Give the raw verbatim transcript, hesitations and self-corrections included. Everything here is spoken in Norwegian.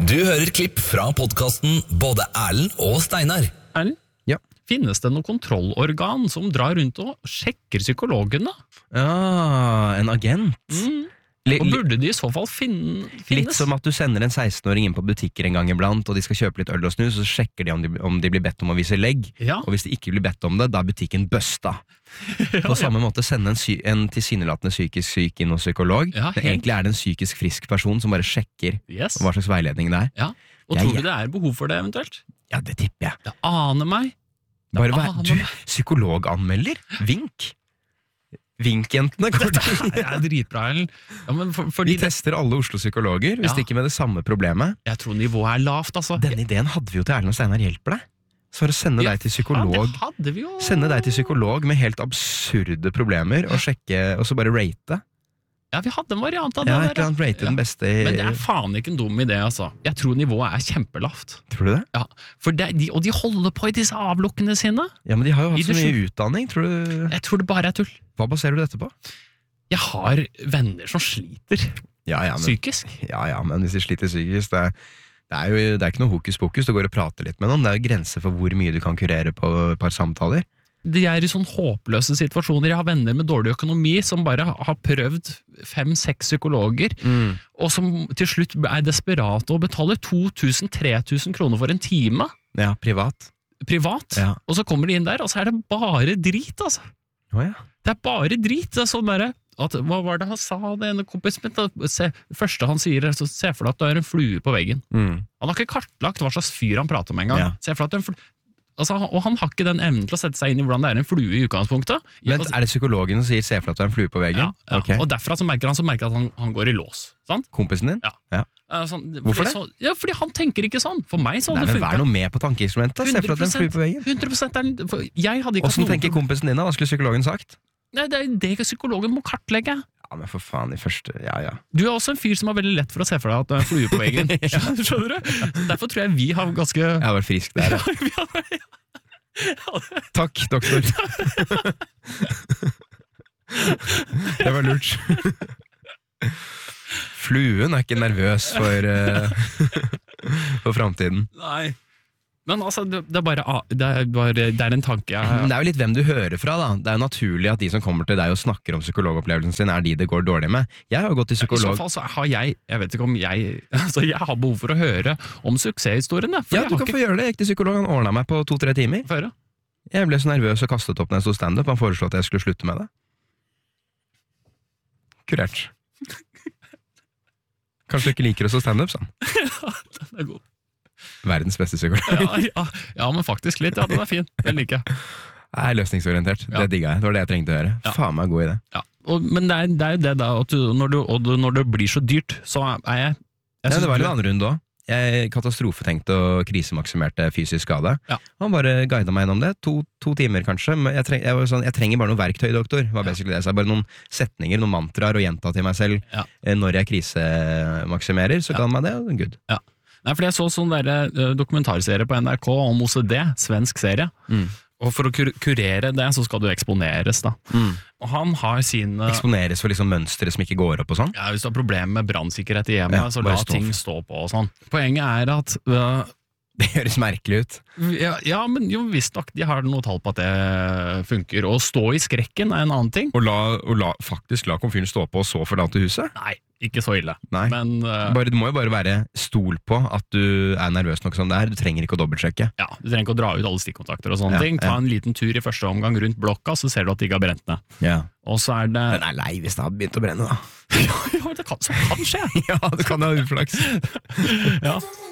Du hører klipp fra podcasten Både Erlend og Steinar. Erlend? Ja. Finnes det noe kontrollorgan som drar rundt og sjekker psykologene? Ja, en agent. Mm. Li- Og li- burde de i så fall fin finnes? Litt som at du sender en seksten-åring inn på butikker en gang iblant, og de skal kjøpe litt øl og snus, så sjekker de om de, om de blir bedt om å vise legg. Ja. Og hvis de ikke blir bedt om det, da er butikken busta. ja, På samme måte sende en, sy en tilsynelatende psykisk syk inn hos psykolog. Ja, Men helt- egentlig er det en psykisk frisk person som bare sjekker Yes. hva slags veiledning det er. Ja. Og Jeg- tror du det er behov for det eventuelt? Ja, det tipper jeg. Det aner meg. Bare aner vær, du, meg. psykologanmelder? Vink. Vinkjentene kommer til. Det er dritbra, Erlend. Ja, men for, Vi fordi det, tester alle Oslo-psykologer, hvis Ja. ikke med det samme problemet. jeg tror nivået er lavt, altså. Denne ideen hadde vi jo til Erlend og Steinar hjelper deg. Så for å sende Ja, deg til faen, psykolog det hadde vi jo. Sende deg til psykolog med helt absurde problemer, og sjekke, og så bare rate. Ja, vi hadde en variant av det Ja, der. et eller annet rate Ja. den beste i- Men det er faen ikke en dum idé, altså. Jeg tror nivået er kjempelavt. Tror du det? Ja, for det, de, Og de holder på i disse avlukkene sine. Ja, men de har jo I hatt så det mye utdanning. Tror du Jeg tror det bare er tull. Hva baserer du dette på? Jeg har venner som sliter Ja, ja, men, psykisk. ja, ja, men hvis de sliter psykisk, det er, det er jo det er ikke noe hokus pokus. Du går og prater litt med noen. Det er jo grenser for hvor mye du kan kurere på et par samtaler. De er i sånn håpløse situasjoner. Jeg har venner med dårlig økonomi som bare har prøvd fem-seks psykologer, og som til slutt er desperate og betaler to tusen til tre tusen kroner for en time Ja, privat. privat. Ja. Og så kommer de inn der, og så er det bare drit, altså. Å ja. Det er bare drit. Det er sånn der, at, hva var det han sa, det ene kompisen min? Da? Se, det første han sier, er så se for deg at du er en flue på veggen. Mm. Han har ikke kartlagt hva slags fyr han prater med en gang. Ja. Se for deg at du er en flue. Altså, han- og han har ikke den evnen til å sette seg inn i hvordan det er en flue i utgangspunktet. Men Altså, er det psykologen som sier 'se for deg at du er en flue på veggen'? ja, ja. Ok. Og derfra så merker han, så merker han at han, han går i lås. Sant? Kompisen din? Ja. Ja. Eh, Sånn, Hvorfor fordi det? Så, ja, fordi han tenker ikke sånn. For meg så Nei, hadde det men Vær funket. noe med på tankeinstrumentet. Se for deg at du er en flue på veggen. hundre prosent er den, for jeg hadde ikke hatt Åssen noe tenker problem- kompisen din da? Hva skulle psykologen sagt? Nei, det er det psykologen må kartlegge. Ja, men for faen, i første Ja, ja. Du er også en fyr som er veldig lett for å se for deg at du er en flue på veggen. Skjønner skjønner du? Så derfor tror jeg vi har ganske Jeg har vært frisk der. Ja. Vi har- Takk, doktor. Det var lurt. Fluen er ikke nervøs for, uh, for fremtiden. Nei. Men altså, det det er bare Det er, bare, det er en tanke jeg Men det er jo litt hvem du hører fra, da. Det er jo naturlig at de som kommer til deg og snakker om psykologopplevelsen sin, er de det går dårlig med. Jeg har jo gått til I så psykolog. fall så har jeg Jeg vet ikke om jeg Altså, jeg har behov for å høre om suksesshistoriene. For Ja, jeg du har kan ikke få gjøre det. Jeg gikk til psykolog, han ordna meg på to-tre timer. få høre. Jeg ble så nervøs og kastet opp når jeg sto standup. Han foreslo at jeg skulle slutte med det. Kurert. Kanskje du ikke liker å stå standup, sa han. Den er god. Verdens beste psykolog. Ja, ja, ja, men faktisk litt. Ja, den er fin. Den liker jeg. Jeg er løsningsorientert. Ja. Det digga jeg. Det var det jeg trengte å høre. Ja. Faen meg god idé. Ja. Og, men det er, det er jo det da at du, når, du, og du, når det blir så dyrt, så er jeg, jeg Ja, synes det var du- en annen runde òg. Jeg katastrofetenkte og krisemaksimerte fysisk skade. Ja. Han bare guida meg gjennom det. To, to timer, kanskje. Men jeg, treng, jeg, var sånn, jeg trenger bare noe verktøy, doktor. Var basically det. Så jeg bare noen setninger, noen mantraer, og gjenta til meg selv Ja. eh, når jeg krisemaksimerer. Så Ja. ga han meg det, og good. Ja. Nei, fordi jeg så sånn der, eh, dokumentarserie på N R K om O C D, svensk serie. Mm. Og for å kur kurere det, så skal du eksponeres da. Mm. Og han har sin eh, Eksponeres for liksom mønstre som ikke går opp og sånn. ja, hvis du har problemer med brannsikkerhet i hjemmet, Ja, så bare la stå ting for. stå på og sånn. Poenget er at øh, Det høres merkelig ut. ja, ja, men jo visst nok, de har noe tall på at det funker. Å stå i skrekken er en annen ting. Og, la, og la, faktisk la komfyren stå på og så forlate huset? Nei, ikke så ille. Nei. Men øh, Bare, det må jo bare være stol på at du er nervøs nok som det er. Du trenger ikke å dobbeltsjekke. ja, du trenger ikke å dra ut alle stikkontakter og sånne Ja, ting. Ta ja. en liten tur i første omgang rundt blokka, så ser du at de ikke har brent ned. Ja. Og så er det Den er lei hvis det hadde begynt å brenne, da. ja, det kan, så kan skje. Ja, det kan ha uflaks. Ja.